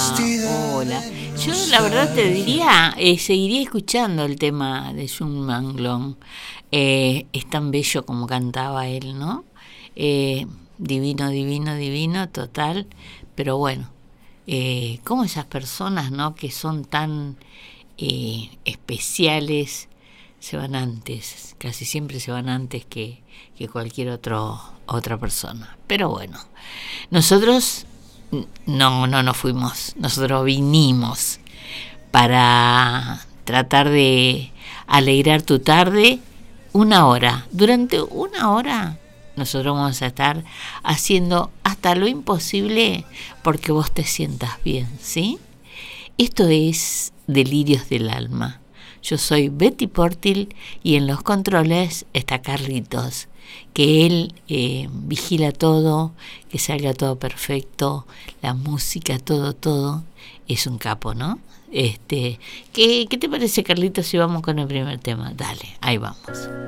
Hola. Yo la verdad te diría, seguiría escuchando el tema de Jung Manglong. Es tan bello como cantaba él, ¿no? Divino, divino, divino, total. Pero bueno, como esas personas, ¿no? Que son tan especiales, se van antes, casi siempre se van antes que cualquier otra persona. Pero bueno, nosotros no nos fuimos, nosotros vinimos para tratar de alegrar tu tarde una hora. Durante una hora nosotros vamos a estar haciendo hasta lo imposible porque vos te sientas bien, ¿sí? Esto es Delirios del Alma. Yo soy Betty Portil y en los controles está Carlitos, que él vigila todo, que salga todo perfecto, la música, todo. Es un capo, ¿no? ¿Qué te parece, Carlitos, si vamos con el primer tema? Dale, ahí vamos.